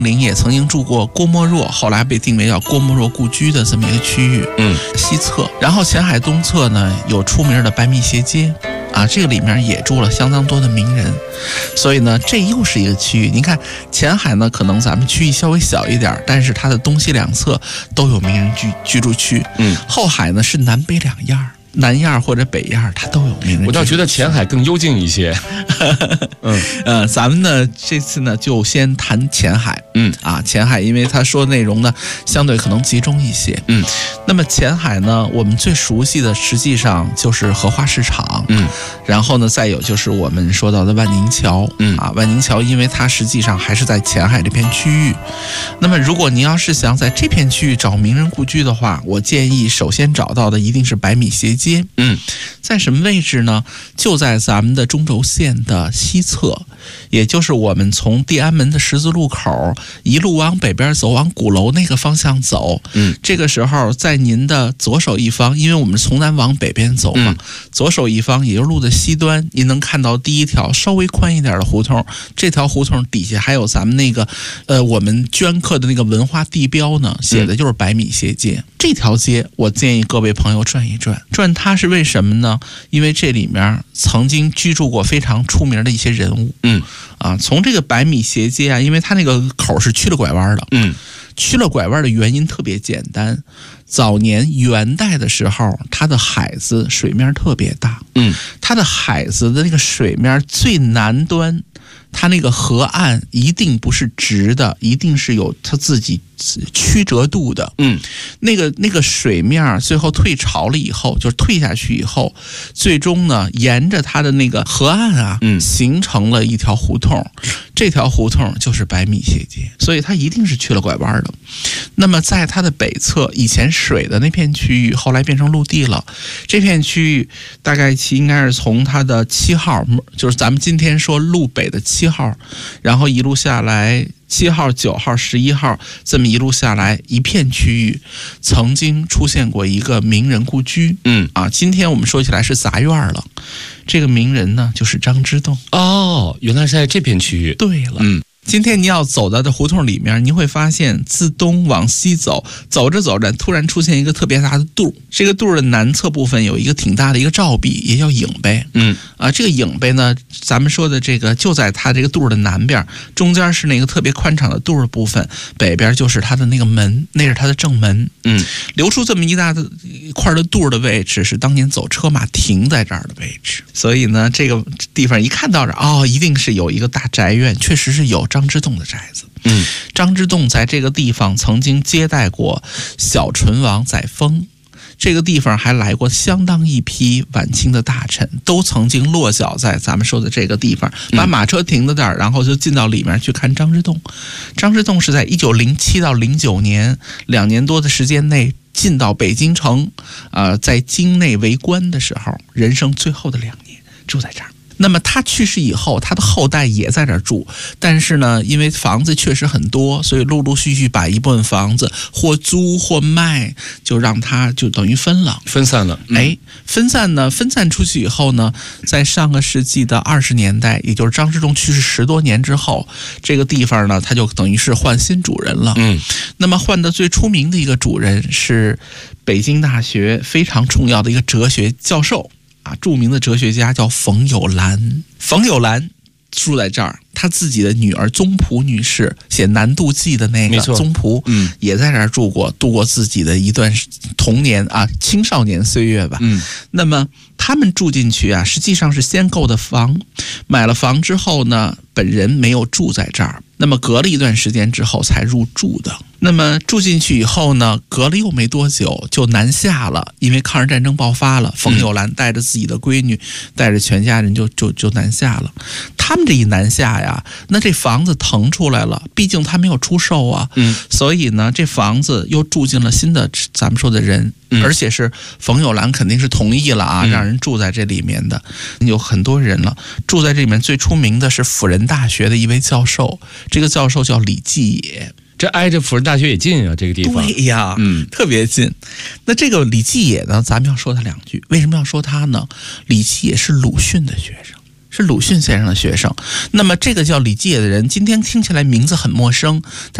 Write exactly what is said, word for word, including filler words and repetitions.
陵也曾经住过郭沫若，后来被定为叫郭沫若故居的这么一个区域。 嗯， 西侧，然后前海东侧呢有出名的百米斜街。啊，这个里面也住了相当多的名人，所以呢，这又是一个区域。您看，前海呢，可能咱们区域稍微小一点，但是它的东西两侧都有名人居居住区。 嗯， 后海呢是南北两样，南样或者北样，它都有名人。 我倒觉得前海更幽静一些。 嗯，呃，咱们呢这次呢就先谈前海。 嗯啊，前海，因为他说内容呢相对可能集中一些。 嗯， 那么前海呢，我们最熟悉的实际上就是荷花市场。 嗯， 然后呢，再有就是我们说到的万宁桥。 嗯啊，万宁桥，因为它实际上还是在前海这片区域。那么，如果您要是想在这片区域找名人故居的话，我建议首先找到的一定是百米斜街。 嗯， 在什么位置呢？就在咱们的中轴线的西侧，也就是我们从地安门的十字路口一路往北边走，往鼓楼那个方向走。 嗯， 这个时候在您的左手一方，因为我们从南往北边走嘛， 嗯、 左手一方也就是路的西端，您能看到第一条稍微宽一点的胡同。这条胡同底下还有咱们那个呃我们镌刻的那个文化地标呢，写的就是百米斜街。嗯、这条街我建议各位朋友转一转，转它是为什么呢？因为这里面曾经居住过非常出名的一些人物。 嗯啊，从这个百米斜街啊，因为它那个口是曲了拐弯的。 嗯， 曲了拐弯的原因特别简单，早年元代的时候，它的海子水面特别大。 嗯， 它的海子的那个水面最南端，它那个河岸一定不是直的，一定是有它自己曲折度的。 嗯， 那个那个水面最后退潮了以后，就是退下去以后，最终呢，沿着它的那个河岸啊， 嗯， 形成了一条胡同。这条胡同就是百米斜街，所以它一定是去了拐弯的。那么在它的北侧，以前水的那片区域，后来变成陆地了。这片区域大概其应该是从它的七号，就是咱们今天说路北的七号，然后一路下来。七号、九号、十一号，这么一路下来，一片区域曾经出现过一个名人故居。 嗯啊，今天我们说起来是杂院了。这个名人呢，就是张之洞。 哦，原来是在这片区域。 对了， 嗯。 今天你要走到的胡同里面，你会发现自东往西走，走着走着，突然出现一个特别大的肚。这个肚的南侧部分有一个挺大的一个照壁，也叫影碑。 嗯啊，这个影碑呢，咱们说的这个就在它这个肚的南边，中间是那个特别宽敞的肚的部分，北边就是它的那个门，那是它的正门。 嗯， 留出这么一大的一块的肚的位置，是当年走车马停在这儿的位置。所以呢，这个地方一看到这，哦，一定是有一个大宅院，确实是有张之洞的宅子。 嗯， 张之洞在这个地方曾经接待过小淳王载沣，这个地方还来过相当一批晚清的大臣，都曾经落脚在咱们说的这个地方，把马车停在这儿，然后就进到里面去看张之洞。张之洞是在一九零七到零九年两年多的时间内进到北京城，呃，在京内为官的时候，人生最后的两年住在这儿。那么他去世以后，他的后代也在这儿住，但是呢，因为房子确实很多，所以陆陆续续把一部分房子或租或卖，就让他就等于分了， 分散了。 嗯、哎，分散呢，分散出去以后呢，在上个世纪的二十年代，也就是张之洞去世十多年之后，这个地方呢，他就等于是换新主人了。 嗯， 那么换的最出名的一个主人是北京大学非常重要的一个哲学教授。啊，著名的哲学家叫冯友兰。冯友兰住在这儿，他自己的女儿宗璞女士写《南渡记》的那个宗璞， 嗯， 也在这儿住过，度过自己的一段童年啊青少年岁月吧。 嗯， 那么他们住进去啊，实际上是先购的房，买了房之后呢，本人没有住在这儿，那么隔了一段时间之后才入住的。那么住进去以后呢，隔了又没多久就南下了，因为抗日战争爆发了，冯友兰带着自己的闺女，带着全家人就就就南下了。他们这一南下呀，那这房子腾出来了，毕竟他没有出售啊， 嗯， 所以呢，这房子又住进了新的咱们说的人， 嗯、 而且是冯友兰肯定是同意了啊，嗯、让人住在这里面的，有很多人了。住在这里面最出名的是辅仁大学的一位教授，这个教授叫李继野。 这挨着辅仁大学也近啊，这个地方。 对呀， 嗯， 特别近。那这个李继野呢，咱们要说他两句。为什么要说他呢？李继野是鲁迅的学生。 是鲁迅先生的学生。那么这个叫李继野的人，今天听起来名字很陌生，但